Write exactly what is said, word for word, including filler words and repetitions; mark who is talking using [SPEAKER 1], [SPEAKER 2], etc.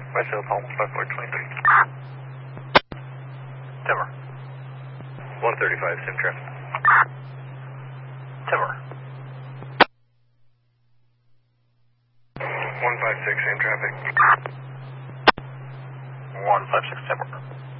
[SPEAKER 1] West Hill, Palm, five four twenty-three. Timber. one thirty-five, sim traffic. Timber. one five six, same traffic. one five six, Timber.